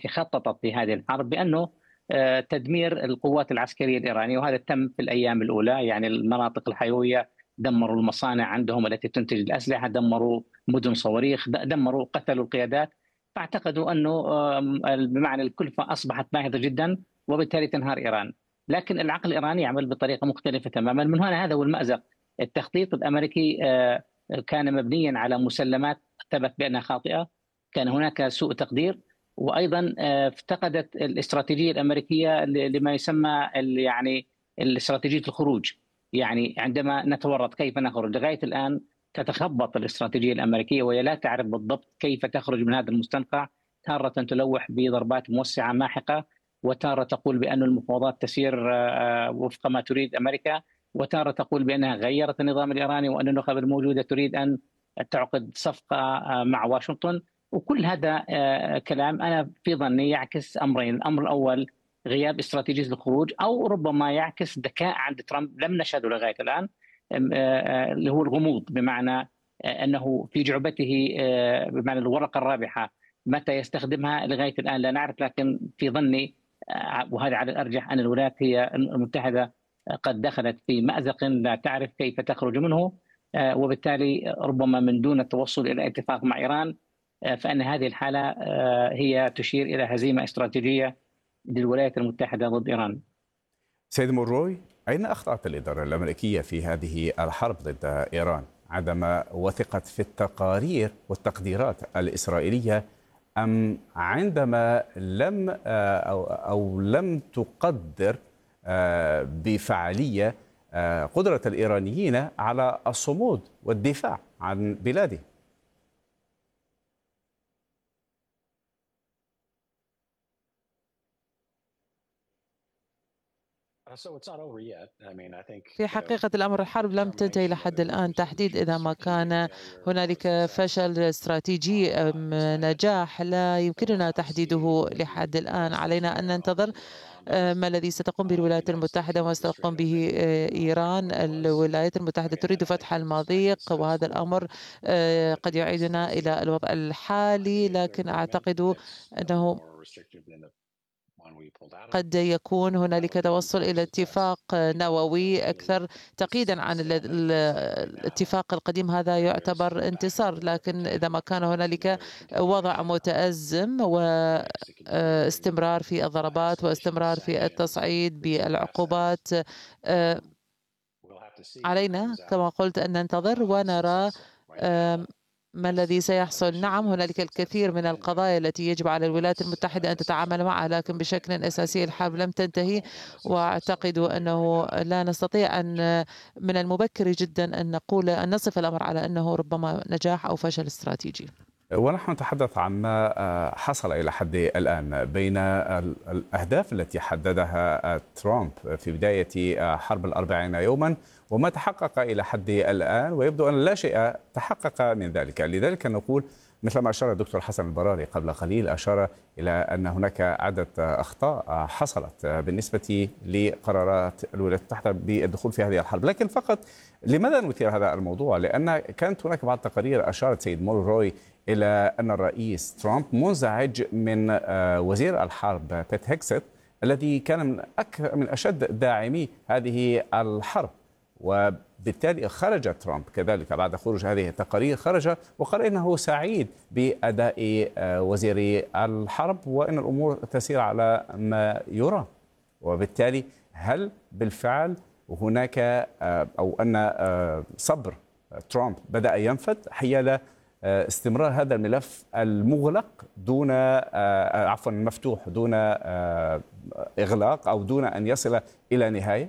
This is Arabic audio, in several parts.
التي خططت لهذه الحرب بأنه تدمير القوات العسكرية الإيرانية، وهذا تم في الأيام الأولى. يعني المناطق الحيوية، دمروا المصانع عندهم التي تنتج الأسلحة، دمروا مدن صواريخ، دمروا، قتلوا القيادات. فاعتقدوا أنه بمعنى الكلفة أصبحت باهظة جدا، وبالتالي تنهار إيران. لكن العقل الإيراني يعمل بطريقة مختلفة تماما. من هنا هذا هو المأزق. التخطيط الأمريكي كان مبنيا على مسلمات ثبت بأنها خاطئة، كان هناك سوء تقدير. وايضا افتقدت الاستراتيجيه الامريكيه لما يسمى يعني الاستراتيجيه الخروج. يعني عندما نتورط كيف نخرج، لغايه الان تتخبط الاستراتيجيه الامريكيه وهي لا تعرف بالضبط كيف تخرج من هذا المستنقع. تاره تلوح بضربات موسعه ماحقه، وتاره تقول بأن المفاوضات تسير وفق ما تريد امريكا، وتاره تقول بانها غيرت النظام الايراني وان النخب الموجوده تريد ان تعقد صفقه مع واشنطن. وكل هذا كلام أنا في ظني يعكس أمرين. الأمر الأول غياب استراتيجية الخروج، أو ربما يعكس ذكاء عند ترامب لم نشهده لغاية الآن، اللي هو الغموض، بمعنى أنه في جعبته بمعنى الورقة الرابحة، متى يستخدمها لغاية الآن لا نعرف. لكن في ظني وهذا على الأرجح أن الولايات هي المتحدة قد دخلت في مأزق لا تعرف كيف تخرج منه، وبالتالي ربما من دون التوصل إلى اتفاق مع إيران، فإن هذه الحالة هي تشير إلى هزيمة استراتيجية للولايات المتحدة ضد إيران. سيد موروي، أين أخطأت الإدارة الأمريكية في هذه الحرب ضد إيران؟ عندما وثقت في التقارير والتقديرات الإسرائيلية، أم عندما لم تقدر بفعالية قدرة الإيرانيين على الصمود والدفاع عن بلادهم؟ في حقيقة الأمر الحرب لم تنتهي لحد الآن تحديد. إذا ما كان هنالك فشل استراتيجي أم نجاح لا يمكننا تحديده لحد الآن. علينا أن ننتظر ما الذي ستقوم به الولايات المتحدة وما ستقوم به إيران. الولايات المتحدة تريد فتح المضيق، وهذا الأمر قد يعيدنا إلى الوضع الحالي، لكن أعتقد أنه قد يكون هنالك توصل إلى اتفاق نووي أكثر تقييدا عن الاتفاق القديم. هذا يعتبر انتصار. لكن إذا ما كان هنالك وضع متأزم واستمرار في الضربات واستمرار في التصعيد بالعقوبات، علينا كما قلت أن ننتظر ونرى ما الذي سيحصل. نعم، هنالك الكثير من القضايا التي يجب على الولايات المتحدة أن تتعامل معها، لكن بشكل أساسي الحرب لم تنتهي. وأعتقد أنه لا نستطيع أن من المبكر جدا أن نقول أن نصف الأمر على أنه ربما نجاح أو فشل استراتيجي. ونحن نتحدث عن ما حصل إلى حد الآن بين الأهداف التي حددها ترامب في بداية حرب 40 يوما وما تحقق إلى حد الآن، ويبدو أن لا شيء تحقق من ذلك. لذلك نقول مثل ما أشار الدكتور حسن البراري قبل قليل، أشار إلى أن هناك عدة أخطاء حصلت بالنسبة لقرارات الولايات المتحدة بالدخول في هذه الحرب. لكن فقط لماذا نثير هذا الموضوع؟ لأن كانت هناك بعض التقارير أشارت سيد مولروي إلى أن الرئيس ترامب منزعج من وزير الحرب بيت هيكست الذي كان من أشد داعمي هذه الحرب، وبالتالي خرج ترامب كذلك بعد خروج هذه التقارير، خرج وقال إنه سعيد بأداء وزير الحرب وأن الأمور تسير على ما يرام. وبالتالي هل بالفعل هناك أو أن صبر ترامب بدأ ينفد حيال استمرار هذا الملف المغلق دون عفوا مفتوح دون إغلاق أو دون أن يصل إلى نهاية؟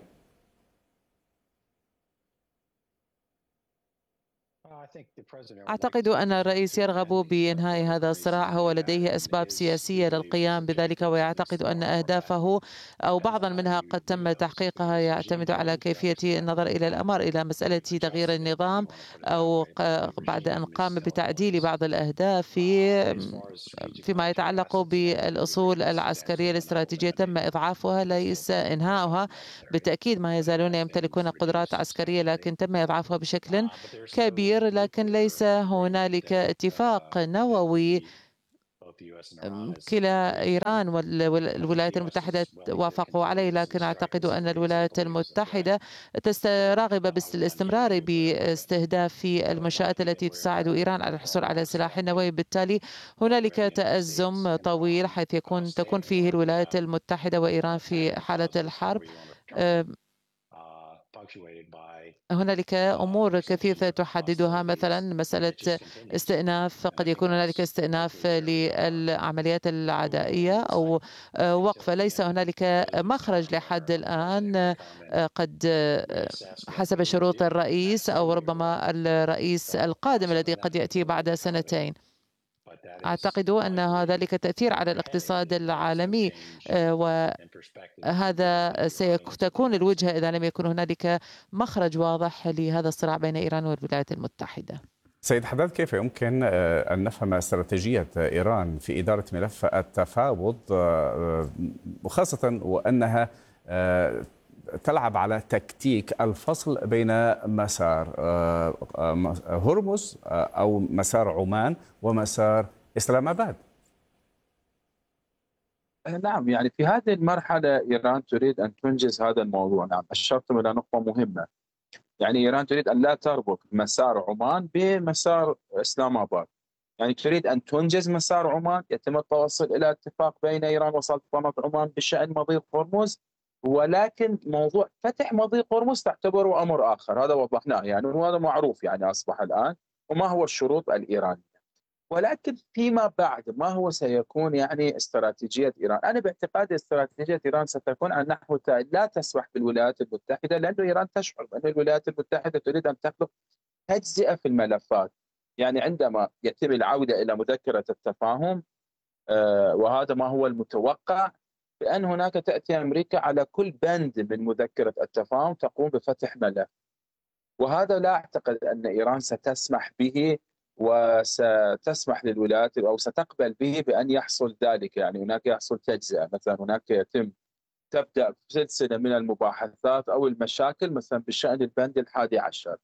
أعتقد أن الرئيس يرغب بإنهاء هذا الصراع، هو لديه أسباب سياسية للقيام بذلك، ويعتقد أن أهدافه أو بعضا منها قد تم تحقيقها يعتمد على كيفية النظر إلى الأمر، إلى مسألة تغيير النظام أو بعد أن قام بتعديل بعض الأهداف فيما يتعلق بالأصول العسكرية الاستراتيجية تم إضعافها ليس إنهاؤها. بالتأكيد ما يزالون يمتلكون قدرات عسكرية لكن تم إضعافها بشكل كبير، لكن ليس هنالك اتفاق نووي كلا إيران والولايات المتحدة وافقوا عليه، لكن أعتقد أن الولايات المتحدة راغبة بالاستمرار باستهداف المنشآت التي تساعد إيران على الحصول على سلاح نووي. بالتالي هنالك تأزم طويل حيث تكون فيه الولايات المتحدة وإيران في حالة الحرب. هنالك أمور كثيرة تحددها، مثلا مسألة استئناف، قد يكون هنالك استئناف للعمليات العدائية أو وقف. ليس هنالك مخرج لحد الآن، قد حسب شروط الرئيس أو ربما الرئيس القادم الذي قد يأتي بعد سنتين. أعتقد أن ذلك تأثير على الاقتصاد العالمي، وهذا ستكون الوجهة إذا لم يكن هنالك مخرج واضح لهذا الصراع بين إيران والولايات المتحدة. سيد حداد، كيف يمكن أن نفهم استراتيجية إيران في إدارة ملف التفاوض، وخاصة وأنها تلعب على تكتيك الفصل بين مسار هرمز أو مسار عمان ومسار إسلام آباد؟ نعم، يعني في هذه المرحلة إيران تريد أن تنجز هذا الموضوع. نعم، أشرتم إلى نقطة مهمة. يعني إيران تريد أن لا تربط مسار عمان بمسار إسلام آباد. يعني تريد أن تنجز مسار عمان، يتم التوصل إلى اتفاق بين إيران وسلطنة عمان بشأن مضيق هرمز، ولكن موضوع فتح مضيق هرمز تعتبره أمر آخر. هذا وضحناه يعني، وهذا معروف يعني أصبح الآن، وما هو الشروط الإيرانية. ولكن فيما بعد ما هو سيكون يعني استراتيجية إيران؟ أنا باعتقادي استراتيجية إيران ستكون على نحو لا تسمح بالولايات المتحدة، لأن إيران تشعر بأن الولايات المتحدة تريد أن تخلق تجزئة في الملفات. يعني عندما يتم العودة إلى مذكرة التفاهم، وهذا ما هو المتوقع، بأن هناك تأتي أمريكا على كل بند من مذكرة التفاهم تقوم بفتح ملف، وهذا لا أعتقد أن إيران ستسمح به وستسمح للولايات أو ستقبل به بأن يحصل ذلك. يعني هناك يحصل تجزئة، مثلا هناك تبدأ سلسلة من المباحثات أو المشاكل مثلا بشأن البند 11،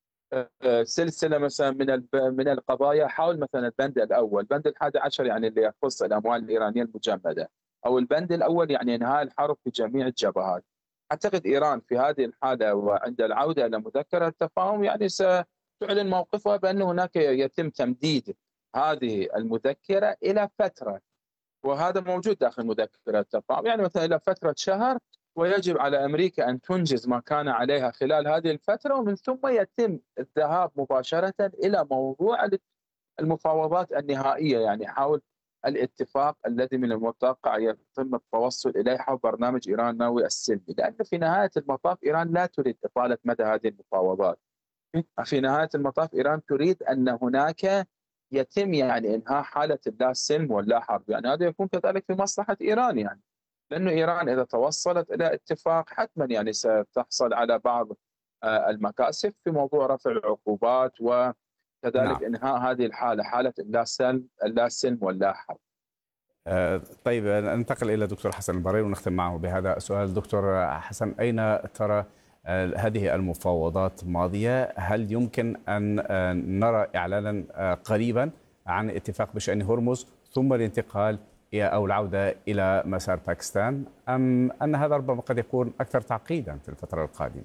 سلسلة مثلا من القضايا حول مثلا البند الأول، البند 11 يعني اللي يخص الأموال الإيرانية المجمدة، أو البند الأول يعني إنهاء الحرب في جميع الجبهات. أعتقد إيران في هذه الحالة وعند العودة إلى مذكرة التفاهم يعني ستعلن موقفها بأن هناك يتم تمديد هذه المذكرة إلى فترة، وهذا موجود داخل مذكرة التفاهم، يعني مثلا إلى فترة شهر، ويجب على أمريكا أن تنجز ما كان عليها خلال هذه الفترة، ومن ثم يتم الذهاب مباشرة إلى موضوع المفاوضات النهائية، يعني حول الاتفاق الذي من المتوقع يتم التوصل إليه حول برنامج إيران النووي السلمي. لأن في نهاية المطاف إيران لا تريد إطالة مدى هذه المفاوضات. في نهاية المطاف إيران تريد أن هناك يتم يعني إنهاء حالة اللا سلم واللا حرب، يعني هذا يكون كذلك في مصلحة إيران، يعني لأنه إيران إذا توصلت إلى اتفاق حتما يعني ستحصل على بعض المكاسب في موضوع رفع العقوبات، وكذلك إنهاء هذه الحالة، حالة اللا سلم واللا حرب. طيب، ننتقل إلى دكتور حسن البريري ونختم معه بهذا السؤال. دكتور حسن، أين ترى هذه المفاوضات ماضية؟ هل يمكن أن نرى إعلانا قريبا عن اتفاق بشأن هرمز ثم الانتقال أو العودة إلى مسار باكستان، أم أن هذا ربما قد يكون أكثر تعقيدا في الفترة القادمة؟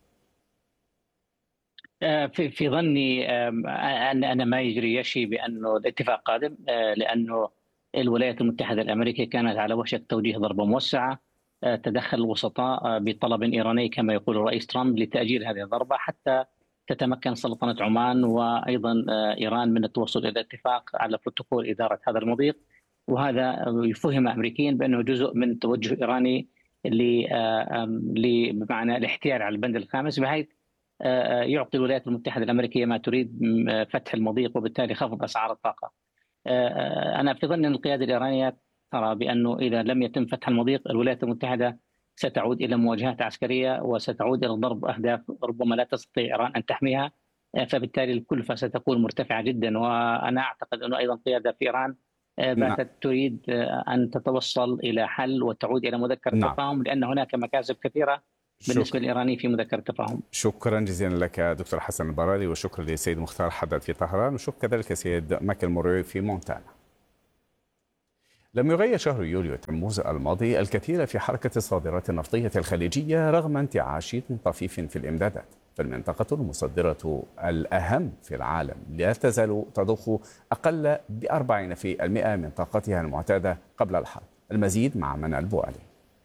في ظني أن ما يجري يشي بأنه الاتفاق قادم، لأنه الولايات المتحدة الأمريكية كانت على وشك توجيه ضربة موسعة. تدخل الوسطاء بطلب إيراني كما يقول الرئيس ترامب لتأجيل هذه الضربة حتى تتمكن سلطنة عمان وأيضا إيران من التوصل إلى اتفاق على بروتوكول إدارة هذا المضيق، وهذا يفهم أمريكيا بأنه جزء من توجه إيراني بمعنى الاحتيال على البند الخامس، بحيث يعطي الولايات المتحدة الأمريكية ما تريد، فتح المضيق وبالتالي خفض أسعار الطاقة. أنا في ظن أن القيادة الإيرانية ترى بأنه إذا لم يتم فتح المضيق الولايات المتحدة ستعود إلى مواجهات عسكرية وستعود إلى ضرب أهداف ربما لا تستطيع إيران أن تحميها، فبالتالي الكلفة ستكون مرتفعة جدا. وأنا أعتقد أنه أيضا القيادة في إيران باتت تريد أن تتوصل إلى حل وتعود إلى مذكرة تفاهم، لأن هناك مكاسب كثيرة بالنسبة للإيراني في مذكرة التفاهم. شكرا جزيلا لك دكتور حسن البراري، وشكرا لسيد مختار حداد في طهران، وشكرا كذلك سيد مايكل موري في مونتانا. لم يغير شهر يوليو تموز الماضي الكثير في حركة الصادرات النفطية الخليجية رغم انتعاش طفيف في الإمدادات، فالمنطقة المصدرة الأهم في العالم لا تزال تضخ أقل ب40% من طاقتها المعتادة قبل الحرب. المزيد مع منى البوالي.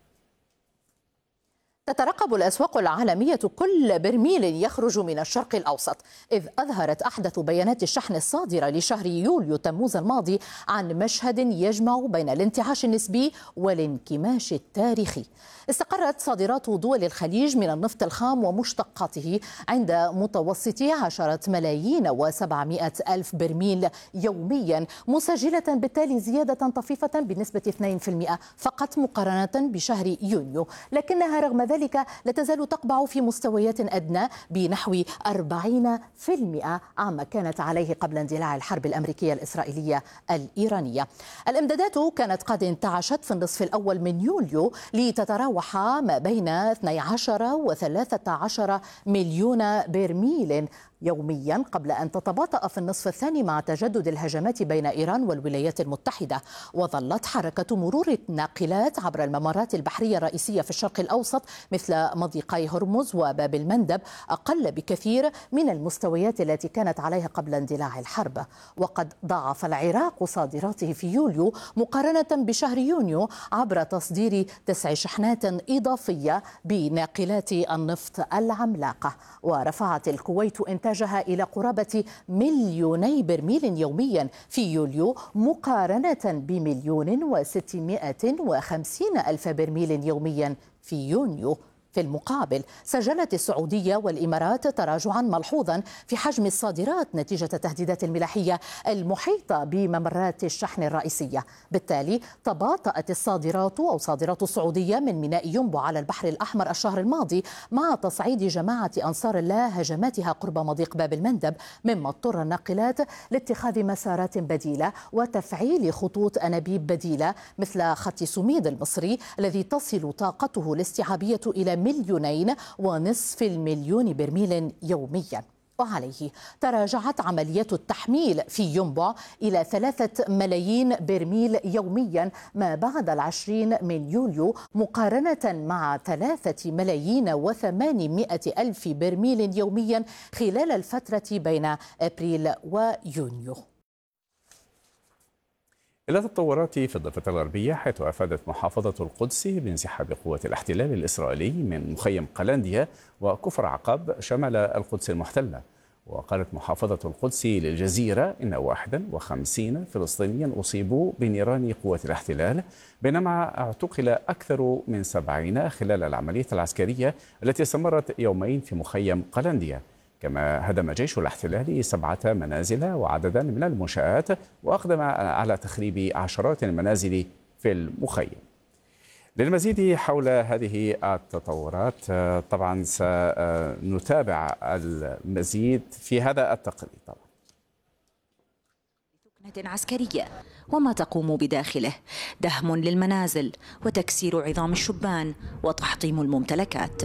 تترقب الأسواق العالمية كل برميل يخرج من الشرق الأوسط، إذ أظهرت أحدث بيانات الشحن الصادرة لشهر يوليو تموز الماضي عن مشهد يجمع بين الانتعاش النسبي والانكماش التاريخي. استقرت صادرات دول الخليج من النفط الخام ومشتقاته عند متوسط 10 ملايين و700 ألف برميل يوميا، مسجلة بالتالي زيادة طفيفة بنسبة 2% فقط مقارنة بشهر يونيو، لكنها رغم ذلك لا تزال تقبع في مستويات أدنى بنحو 40% عما كانت عليه قبل اندلاع الحرب الأمريكية الإسرائيلية الإيرانية. الإمدادات كانت قد انتعشت في النصف الأول من يوليو لتتراوح ما بين 12 و13 مليون برميل يوميا، قبل أن تتباطأ في النصف الثاني مع تجدد الهجمات بين إيران والولايات المتحدة. وظلت حركة مرور الناقلات عبر الممرات البحرية الرئيسية في الشرق الأوسط مثل مضيقي هرمز وباب المندب أقل بكثير من المستويات التي كانت عليها قبل اندلاع الحرب. وقد ضاعف العراق صادراته في يوليو مقارنة بشهر يونيو عبر تصدير 9 شحنات إضافية بناقلات النفط العملاقة. ورفعت الكويت إنتاجها إلى قرابة 2 برميل يوميا في يوليو مقارنة ب1,650,000 برميل يوميا في يونيو. في المقابل سجلت السعودية والإمارات تراجعا ملحوظا في حجم الصادرات نتيجة التهديدات الملاحية المحيطة بممرات الشحن الرئيسية. بالتالي تباطأت الصادرات أو صادرات السعودية من ميناء ينبع على البحر الأحمر الشهر الماضي مع تصعيد جماعة أنصار الله هجماتها قرب مضيق باب المندب، مما اضطر الناقلات لاتخاذ مسارات بديلة وتفعيل خطوط أنابيب بديلة مثل خط سميد المصري الذي تصل طاقته الاستيعابية إلى 2.5 مليون برميل يوميا. وعليه تراجعت عمليات التحميل في ينبع إلى 3 ملايين برميل يوميا ما بعد 20 من يوليو مقارنة مع 3 ملايين و800 ألف برميل يوميا خلال الفترة بين أبريل ويونيو. إلى تطورات في الضفة الغربية، حيث أفادت محافظة القدس بانسحاب قوة الاحتلال الإسرائيلي من مخيم قلانديا وكفر عقاب شمال القدس المحتلة. وقالت محافظة القدس للجزيرة إن 51 فلسطينيا أصيبوا بنيران قوة الاحتلال، بينما اعتقل أكثر من 70 خلال العملية العسكرية التي استمرت يومين في مخيم قلانديا. كما هدم جيش الاحتلال 7 منازل وعددا من المنشآت، وأقدم على تخريب عشرات المنازل في المخيم. للمزيد حول هذه التطورات طبعا سنتابع المزيد في هذا التقرير. ثكنة عسكرية وما تقوم بداخله، دهم للمنازل وتكسير عظام الشبان وتحطيم الممتلكات.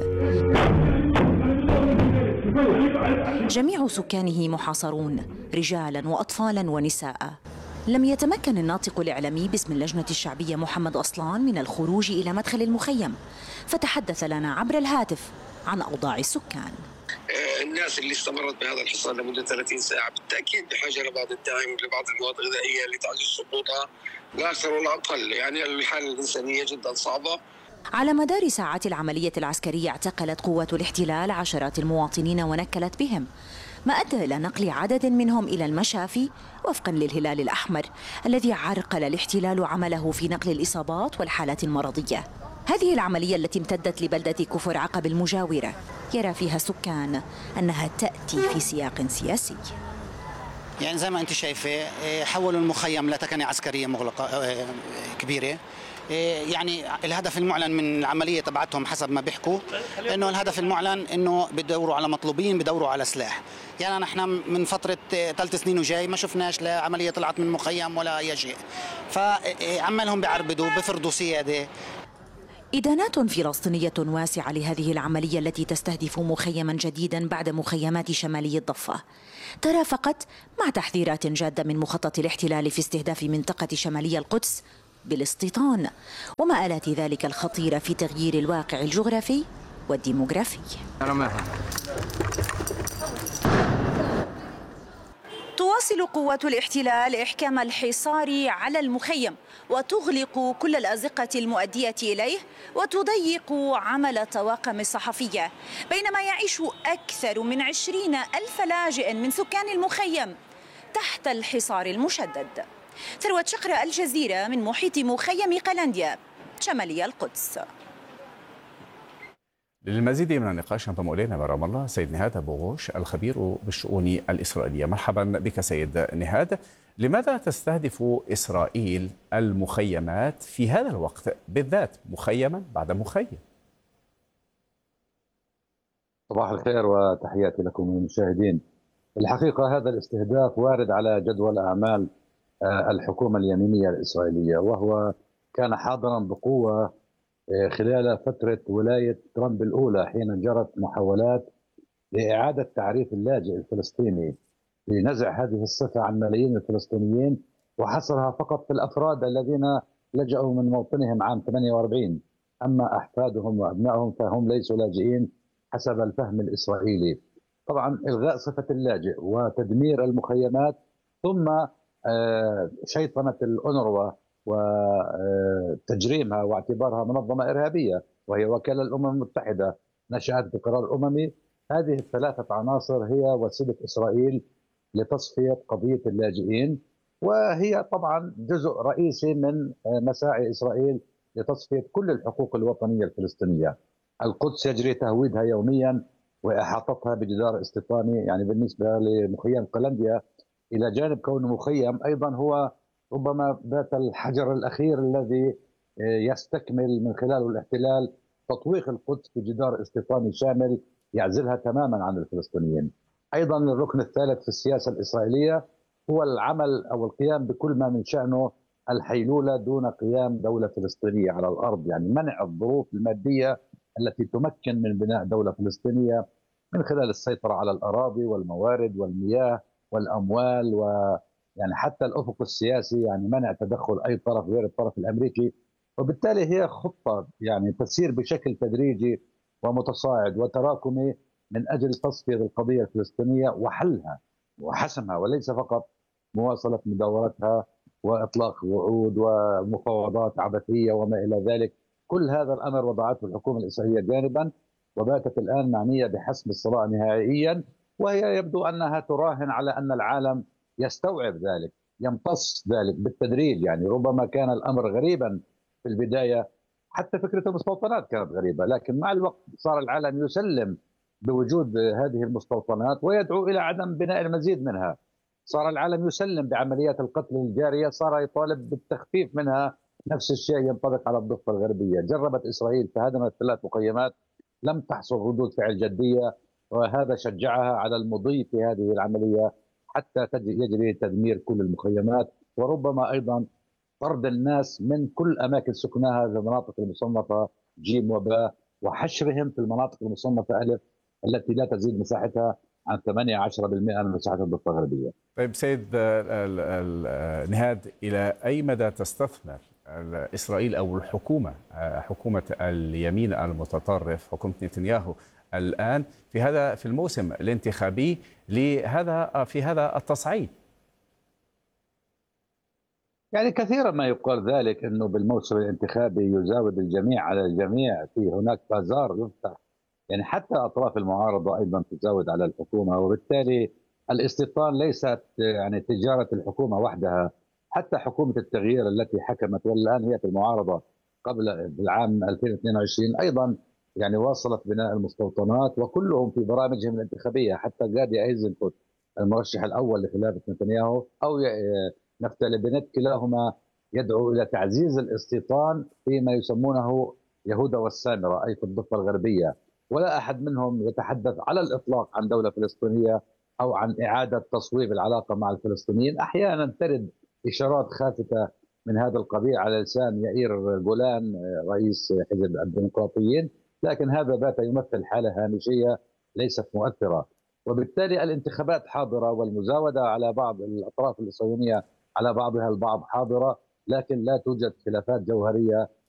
جميع سكانه محاصرون، رجالا وأطفالا ونساء. لم يتمكن الناطق الإعلامي باسم اللجنة الشعبية محمد أصلان من الخروج إلى مدخل المخيم، فتحدث لنا عبر الهاتف عن أوضاع السكان. الناس اللي استمرت بهذا الحصار لمدة 30 ساعة بالتأكيد بحاجة لبعض الدعم، لبعض المواد الغذائية لتعزيز سقوطها، لا أكثر ولا أقل. يعني الحالة الإنسانية جدا صعبة. على مدار ساعات العملية العسكرية اعتقلت قوة الاحتلال عشرات المواطنين ونكلت بهم، ما أدى إلى نقل عدد منهم إلى المشافي وفقا للهلال الأحمر الذي عرقل الاحتلال عمله في نقل الإصابات والحالات المرضية. هذه العملية التي امتدت لبلدة كفر عقب المجاورة يرى فيها السكان أنها تأتي في سياق سياسي. يعني زي ما أنت شايفة حولوا المخيم لتكنة عسكرية مغلقة كبيرة. يعني الهدف المعلن من العملية تبعتهم حسب ما بيحكوا انه الهدف المعلن انه بدوروا على مطلوبين، بدوروا على سلاح. يعني نحن من فترة 3 سنين وجاي ما شفناش لا عملية طلعت من مخيم ولا اي شيء، فعمالهم بيعربدوا بفرضوا سيادة. إدانات فلسطينية واسعة لهذه العملية التي تستهدف مخيما جديدا بعد مخيمات شمالي الضفة، ترافقت مع تحذيرات جادة من مخطط الاحتلال في استهداف منطقة شمالي القدس بالاستيطان ومآلات ذلك الخطيرة في تغيير الواقع الجغرافي والديموغرافي. تواصل قوات الاحتلال إحكام الحصار على المخيم وتغلق كل الأزقة المؤدية إليه وتضيق عمل الطواقم الصحفية، بينما يعيش أكثر من 20,000 لاجئ من سكان المخيم تحت الحصار المشدد. ثروت شقرة، الجزيرة، من محيط مخيم قلنديا شمالي القدس. للمزيد من النقاش ينضم الينا من رام الله سيد نهاد أبو غوش الخبير بالشؤون الإسرائيلية. مرحبا بك سيد نهاد. لماذا تستهدف إسرائيل المخيمات في هذا الوقت بالذات، مخيما بعد مخيم؟ صباح الخير وتحياتي لكم المشاهدين. الحقيقة هذا الاستهداف وارد على جدول أعمال الحكومة اليمينية الإسرائيلية، وهو كان حاضرا بقوة خلال فترة ولاية ترامب الأولى، حين جرت محاولات لإعادة تعريف اللاجئ الفلسطيني لنزع هذه الصفة عن ملايين الفلسطينيين، وحصرها فقط في الأفراد الذين لجأوا من موطنهم عام 48. أما أحفادهم وأبنائهم فهم ليسوا لاجئين حسب الفهم الإسرائيلي. طبعا إلغاء صفة اللاجئ وتدمير المخيمات، ثم شيطنة الأونروا وتجريمها واعتبارها منظمة إرهابية وهي وكالة الأمم المتحدة نشأت بقرار أممي. هذه الثلاثة عناصر هي وسيلة إسرائيل لتصفية قضية اللاجئين، وهي طبعا جزء رئيسي من مساعي إسرائيل لتصفية كل الحقوق الوطنية الفلسطينية. القدس يجري تهويدها يوميا وإحاطتها بجدار استيطاني. يعني بالنسبة لمخيم قلنديا، إلى جانب كونه مخيم، أيضا هو ربما ذات الحجر الأخير الذي يستكمل من خلاله الاحتلال تطويق القدس بجدار استيطاني شامل يعزلها تماما عن الفلسطينيين. أيضا الركن الثالث في السياسة الإسرائيلية هو العمل أو القيام بكل ما من شأنه الحيلولة دون قيام دولة فلسطينية على الأرض، يعني منع الظروف المادية التي تمكن من بناء دولة فلسطينية من خلال السيطرة على الأراضي والموارد والمياه والأموال، ويعني حتى الأفق السياسي، يعني منع تدخل أي طرف غير الطرف الأمريكي. وبالتالي هي خطة يعني تسير بشكل تدريجي ومتصاعد وتراكمي من أجل تصفية القضية الفلسطينية وحلها وحسمها، وليس فقط مواصلة مداولتها وإطلاق وعود ومفاوضات عبثية وما إلى ذلك. كل هذا الأمر وضعته الحكومة الإسرائيلية جانبا، وباتت الآن معنية بحسم الصراع نهائيا، وهي يبدو أنها تراهن على أن العالم يستوعب ذلك، يمتص ذلك بالتدريج. يعني ربما كان الأمر غريبا في البداية، حتى فكرة المستوطنات كانت غريبة، لكن مع الوقت صار العالم يسلم بوجود هذه المستوطنات ويدعو إلى عدم بناء المزيد منها. صار العالم يسلم بعمليات القتل الجارية، صار يطالب بالتخفيف منها. نفس الشيء ينطبق على الضفة الغربية. جربت إسرائيل فهدمت 3 مخيمات، لم تحصل ردود فعل جدية، وهذا شجعها على المضي في هذه العملية حتى يجري تدمير كل المخيمات، وربما أيضا طرد الناس من كل أماكن سكنها في المناطق المصنفة جيم وباء، وحشرهم في المناطق المصنفة ألف التي لا تزيد مساحتها عن 18% من مساحة الضفة الغربية. طيب سيد نهاد، إلى أي مدى تستثمر إسرائيل أو الحكومة، حكومة اليمين المتطرف، حكومة نتنياهو الآن في الموسم الانتخابي في هذا التصعيد؟ يعني كثيرا ما يقال ذلك أنه بالموسم الانتخابي يزاود الجميع على الجميع، في هناك بازار يفتح، يعني حتى أطراف المعارضة أيضا تزاود على الحكومة، وبالتالي الاستيطان ليست يعني تجارة الحكومة وحدها. حتى حكومة التغيير التي حكمت والآن هي في المعارضة قبل العام 2022 أيضا يعني واصلت بناء المستوطنات، وكلهم في برامجهم الانتخابية. حتى غادي أيزنكوت المرشح الأول لخلافة نتنياهو أو نفتالي بنت كلاهما يدعو إلى تعزيز الاستيطان فيما يسمونه يهودا والسامرة، أي في الضفة الغربية. ولا أحد منهم يتحدث على الإطلاق عن دولة فلسطينية أو عن إعادة تصويب العلاقة مع الفلسطينيين. أحيانا ترد إشارات خافتة من هذا القبيل على لسان يائير جولان رئيس حزب الديمقراطيين، لكن هذا بات يمثل حالة هامشية ليست مؤثرة. وبالتالي الانتخابات حاضرة، والمزاودة على بعض الأطراف الصهيونية على بعضها البعض حاضرة، لكن لا توجد خلافات جوهرية